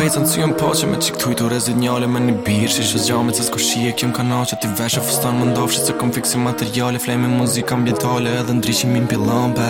fejtën sy jën po që me qik tujtu rezignale me një birë Shishe zgjame se s'ko shie kjo m'kana që ti veshe fustan më ndofshi se kom fiksi materiale Flejme muzika ambientale edhe ndrishimin pillampe